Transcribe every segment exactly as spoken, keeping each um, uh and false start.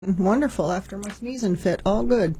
Wonderful. After my sneezing fit, all good.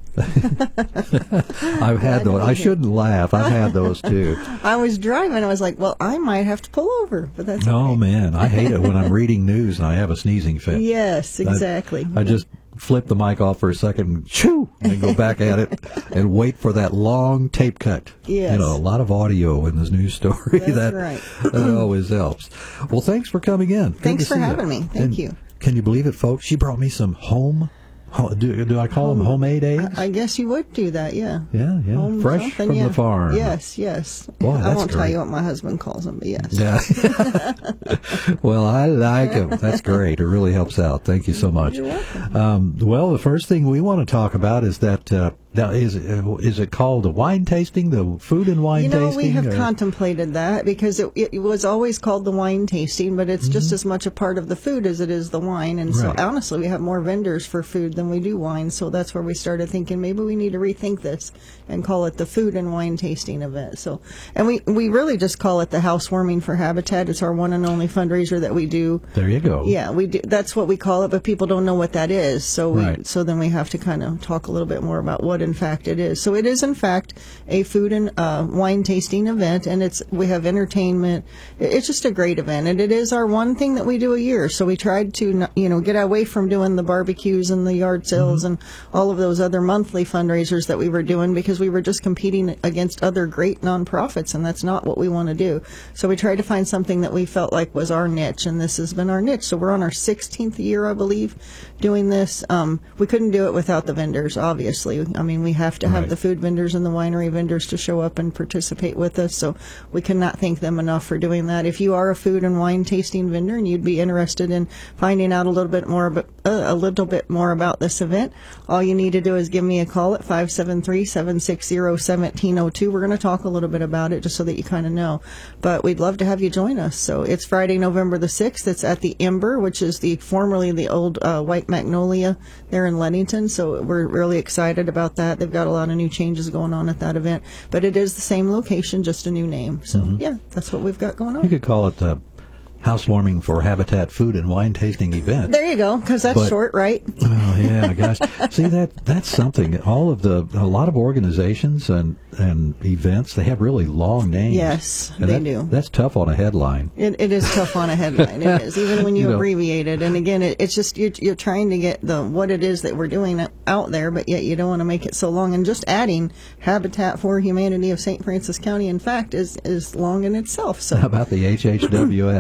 I've had those. I shouldn't laugh. I've had those too. I was driving. I was like, well, I might have to pull over, but that's okay. Oh, man. I hate it when I'm reading news and I have a sneezing fit. Yes, exactly. I, I just flip the mic off for a second, and shoo, and then go back at it and wait for that long tape cut. Yes. You know, a lot of audio in this news story. That's that, right. that always helps. Well, thanks for coming in. Good Thanks to for see having you. me. Thank And you. Can you believe it, folks? She brought me some home, do, do I call them homemade eggs? I guess you would do that, yeah. Yeah, yeah. Home Fresh something, from yeah. the farm. Yes, yes. Boy, I that's won't tell great. you what my husband calls them, but yes. Yeah. Well, I like them. That's great. It really helps out. Thank you so much. You're welcome. Um, well, the first thing we want to talk about is that, uh, now, is, uh, is it called the wine tasting, the food and wine You know, tasting? we have or? contemplated that because it, it was always called the wine tasting, but it's Mm-hmm. just as much a part of the food as it is the wine. And Right. so, honestly, we have more vendors for food than we do wine. So that's where we started thinking maybe we need to rethink this and call it the food and wine tasting event. So, and we, we really just call it the housewarming for Habitat. It's our one and only fundraiser that we do. There you go. Yeah, we do. That's what we call it, but people don't know what that is. So we, Right. so then we have to kind of talk a little bit more about what, in fact, it is. So it is, in fact, a food and uh, wine tasting event, and it's we have entertainment. It's just a great event, and it is our one thing that we do a year. So we tried to, you know, get away from doing the barbecues and the yard sales Mm-hmm. and all of those other monthly fundraisers that we were doing because we were just competing against other great nonprofits, and that's not what we want to do. So we tried to find something that we felt like was our niche, and this has been our niche. So we're on our sixteenth year, I believe, doing this. Um, we couldn't do it without the vendors, obviously. I mean, we have to have Right. the food vendors and the winery vendors to show up and participate with us. So we cannot thank them enough for doing that. If you are a food and wine tasting vendor and you'd be interested in finding out a little bit more about, uh, a little bit more about this event, all you need to do is give me a call at five seven three, seven six zero, one seven zero two. We're going to talk a little bit about it just so that you kind of know. But we'd love to have you join us. So it's Friday, November the sixth. It's at the Ember, which is the formerly the old uh, White Magnolia there in Leadington. So we're really excited about that. They've got a lot of new changes going on at that event. But it is the same location, just a new name. So, Mm-hmm. yeah, that's what we've got going You on. could call it the housewarming for Habitat food and wine tasting event. There you go, because that's But- short, right? Oh yeah, gosh. See that that's something. All of the a lot of organizations and and events, they have really long names. Yes, And they that- do. That's tough on a headline. It, it is tough on a headline. It is, even when you, You know. abbreviate it. And again, it, it's just you're, you're trying to get the what it is that we're doing out there, but yet you don't want to make it so long. And just adding Habitat for Humanity of Saint Francis County, in fact, is is long in itself. How So about the H H W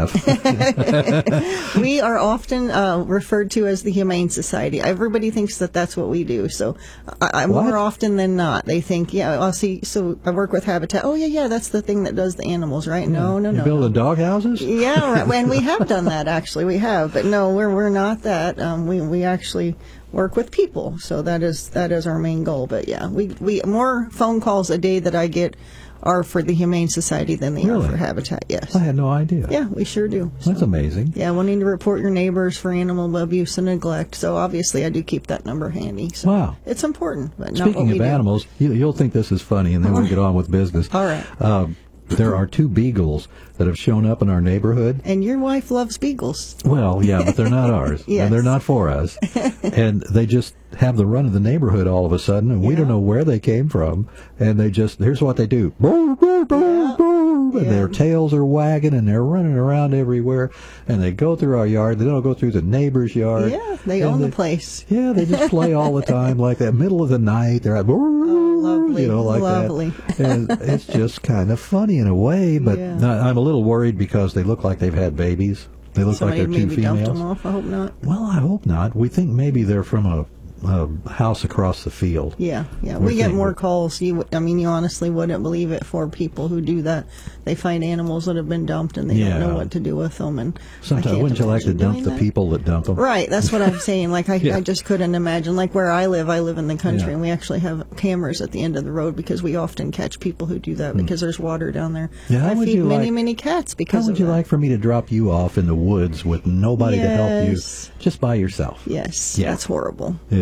F? we are often uh, referred to as the Humane Society. Everybody thinks that that's what we do. So I, I, What? more often than not, they think, yeah, I'll see. So I work with Habitat. Oh yeah, yeah, that's the thing that does the animals, right? No, no, You no. building dog houses? Yeah, right. And we have done that, actually. We have, but no, we're we're not that. Um, we we actually work with people, so that is that is our main goal. But yeah, we we more phone calls a day that I get are for the Humane Society than they Really? are for Habitat. Yes. I had no idea. Yeah, we sure do. So, That's amazing. yeah, wanting to report your neighbors for animal abuse and neglect. So obviously, I do keep that number handy. So Wow. it's important, but not what Speaking we of do. animals, you, you'll think this is funny, and then we'll get on with business. All right. Um, there are two beagles that have shown up in our neighborhood. And your wife loves beagles. Well, yeah, but they're not ours. Yes. And they're not for us. And they just have the run of the neighborhood all of a sudden, and we Yeah. don't know where they came from. And they just, here's what they do. Boom, boom, boom, Yeah. boom. And Yeah. their tails are wagging, and they're running around everywhere. And they go through our yard. They don't go through the neighbor's yard. Yeah, they And own the place. Yeah, they just play all the time like that. Middle of the night, they're at, Oh, lovely, you know, like lovely. that. And it's just kind of funny in a way, but Yeah. I- I'm a little worried because they look like they've had babies. They look Somebody like they're two maybe dumped females. them off. I hope not. Well, I hope not. We think maybe they're from a, a house across the field. Yeah, yeah. We're We get thinking- more calls. You, would- I mean, you honestly wouldn't believe it for people who do that. They find animals that have been dumped and they Yeah. don't know what to do with them. And I Sometimes, can't wouldn't you like to imagine dump doing the that. people that dump them? Right, that's what I'm saying. Like I, Yeah. I just couldn't imagine. Like where I live, I live in the country, Yeah. and we actually have cameras at the end of the road because we often catch people who do that because there's water down there. Hmm. Yeah, how I would feed you many, like- many cats How because would of you that. like for me to drop you off in the woods with nobody to help you, Yes. just by yourself? Yes, Yeah. that's horrible. It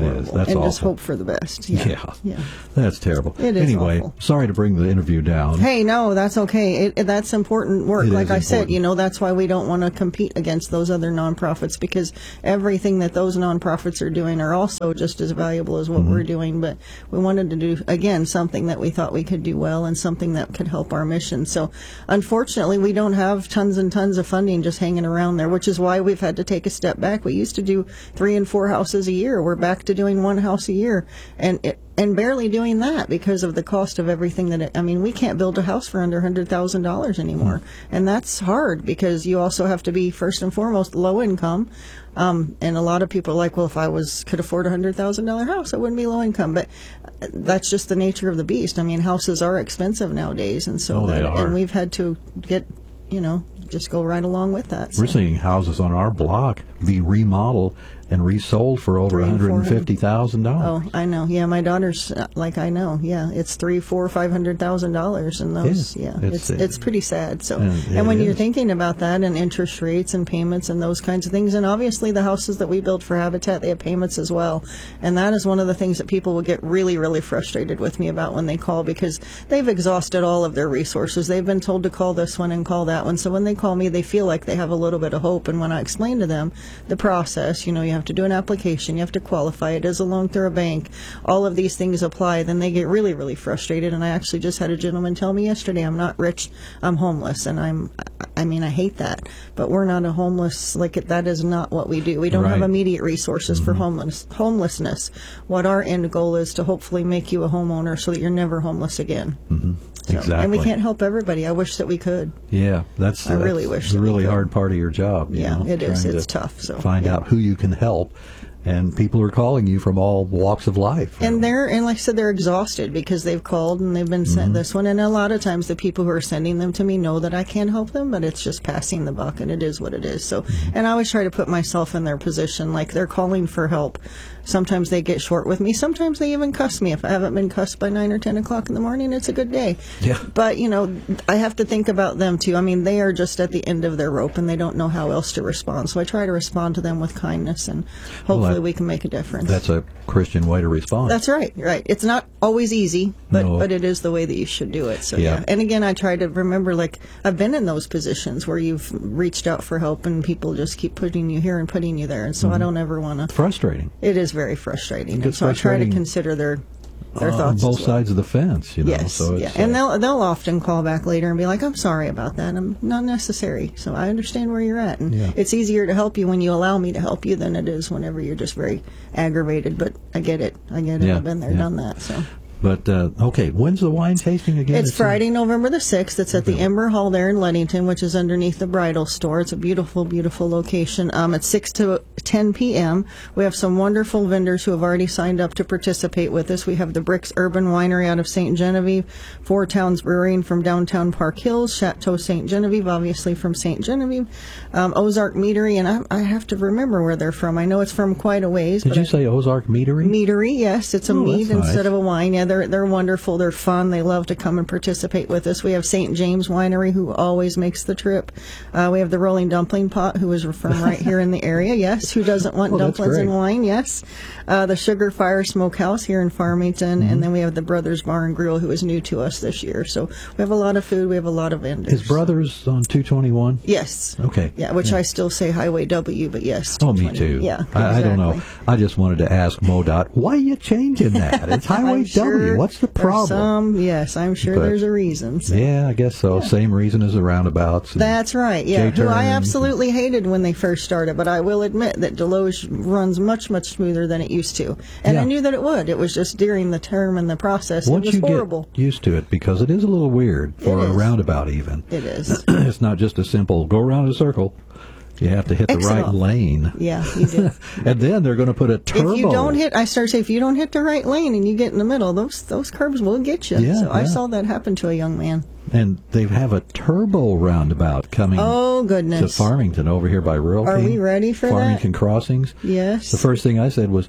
horrible. is. That's and awful. just hope for the best. Yeah. Yeah. yeah. That's terrible. It is Anyway, awful. sorry to bring the interview down. Hey, no, that's okay. It, it, that's important work. It like is I said, important. you know, that's why we don't want to compete against those other nonprofits, because everything that those nonprofits are doing are also just as valuable as what Mm-hmm. we're doing. But we wanted to do, again, something that we thought we could do well and something that could help our mission. So unfortunately, we don't have tons and tons of funding just hanging around there, which is why we've had to take a step back. We used to do three and four houses a year. We're back to doing one house a year. And it, and barely doing that because of the cost of everything that it, I mean, we can't build a house for under one hundred thousand dollars anymore. And that's hard because you also have to be, first and foremost, low income. Um, and a lot of people are like, well, if I was could afford a one hundred thousand dollars house, I wouldn't be low income. But that's just the nature of the beast. I mean, houses are expensive nowadays. And so Oh, they that, are. and we've had to get, you know, just go right along with that. We're So. seeing houses on our block be remodeled and resold for over Three one and hundred four and fifty thousand dollars. Oh, I know. Yeah, my daughter's uh, like I know. Yeah, it's three, four, five hundred thousand dollars, and those. Yeah, Yeah, it's- it's it's pretty sad. So, And and, it when you're is. thinking about that and interest rates and payments and those kinds of things, and obviously the houses that we build for Habitat, they have payments as well, and that is one of the things that people will get really, really frustrated with me about when they call, because they've exhausted all of their resources. They've been told to call this one and call that one. So when they call me, they feel like they have a little bit of hope. And when I explain to them the process, you know, you have to do an application. You have to qualify it as a loan through a bank. All of these things apply. Then they get really, really frustrated. And I actually just had a gentleman tell me yesterday, I'm not rich, I'm homeless. And I'm, I mean, I hate that. But we're not a homeless, like that is not what we do. We don't Right. have immediate resources for homeless, homelessness. What our end goal is to hopefully make you a homeowner so that you're never homeless again. Mm-hmm. So, Exactly. And we can't help everybody. I wish that we could. Yeah, that's I that's really wish the that we really could. hard part of your job. You Yeah, know, it is. trying It's to tough. So find yeah. out who you can help, and people are calling you from all walks of life. And they're, and like I said, they're exhausted because they've called and they've been sent Mm-hmm. this one. And a lot of times the people who are sending them to me know that I can't help them, but it's just passing the buck, and it is what it is. So, Mm-hmm. and I always try to put myself in their position, like they're calling for help. Sometimes they get short with me. Sometimes they even cuss me. If I haven't been cussed by nine or ten o'clock in the morning, it's a good day. Yeah. But, you know, I have to think about them too. I mean, they are just at the end of their rope and they don't know how else to respond. So I try to respond to them with kindness, and hopefully that- we can make a difference. That's a Christian way to respond. That's right, right. It's not always easy, but No. but it is the way that you should do it. So Yeah. yeah. And again, I try to remember, like, I've been in those positions where you've reached out for help and people just keep putting you here and putting you there, and so Mm-hmm. I don't ever want to. frustrating. It is very frustrating, It and gets so I try to frustrating, consider their their Uh, on thoughts. both as well. sides of the fence, you know. Yes, so it's, yeah, and uh, they'll they'll often call back later and be like, "I'm sorry about that. I'm not necessary." So I understand where you're at, and Yeah. it's easier to help you when you allow me to help you than it is whenever you're just very aggravated. But I get it. I get it. Yeah, I've been there, yeah. done that. So. But uh, okay, when's the wine tasting again? It's Friday, November the sixth. It's at the Ember Hall there in Leadington, which is underneath the bridal store. It's a beautiful, beautiful location. Um, it's six to ten p.m. We have some wonderful vendors who have already signed up to participate with us. We have the Bricks Urban Winery out of Saint Genevieve, Four Towns Brewing from downtown Park Hills, Chateau Saint Genevieve, obviously from Saint Genevieve, um, Ozark Meadery, and I, I have to remember where they're from. I know it's from quite a ways. Did but you I- say Ozark Meadery? Meadery, yes, it's a Oh, mead that's nice. instead of a wine. Yeah, they're they're wonderful. They're fun. They love to come and participate with us. We have Saint James Winery, who always makes the trip. Uh, we have the Rolling Dumpling Pot, who is from right here in the area. Yes, who doesn't want Oh, that's dumplings and great. wine? Yes, uh, the Sugar Fire Smokehouse here in Farmington, Mm-hmm. and then we have the Brothers Bar and Grill, who is new to us this year. So we have a lot of food. We have a lot of vendors. Is Brothers on two twenty-one? Yes. Okay. Yeah, which I still say Highway W, but yes. Oh, me two twenty. too. Yeah, I, I don't know. exactly. I just wanted to ask MoDOT, why are you changing that? It's Highway I'm sure W. What's the there's problem? Some, yes, I'm sure But- there's a reason. So. Yeah, I guess so. Same reason as the roundabouts. and- That's right, yeah. Who I J-turns. absolutely hated when they first started, but I will admit that Deloge runs much, much smoother than it used to. And Yeah. I knew that it would. It was just during the term and the process, Once it was you horrible. get used to it, because it is a little weird for It a is. roundabout even. It is. It's not just a simple go around a circle. You have to hit the Exit right off. lane. Yeah, you do. And then they're going to put a turbo. If you don't hit, I start to say, if you don't hit the right lane and you get in the middle, those those curbs will get you. Yeah, so I yeah. saw that happen to a young man. And they have a turbo roundabout coming Oh, to goodness. Farmington over here by Rural Are King. we ready for that? Farmington Crossings. Yes. The first thing I said was,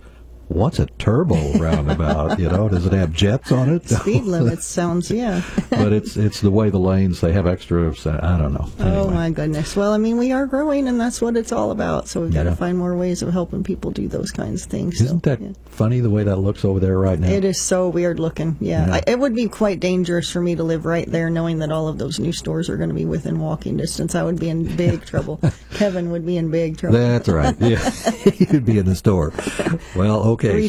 what's a turbo roundabout? You know, does it have jets on it? Speed limits sounds, yeah. But it's it's the way the lanes, they have extra, I don't know. Anyway. Oh, my goodness. Well, I mean, we are growing, and that's what it's all about. So we've got Yeah. to find more ways of helping people do those kinds of things. Isn't so, that yeah. funny the way that looks over there right now? It is so weird looking. Yeah. Yeah. I, it would be quite dangerous for me to live right there knowing that all of those new stores are going to be within walking distance. I would be in big trouble. Kevin would be in big trouble. That's right. Yeah. You'd be in the store. Well, okay. Three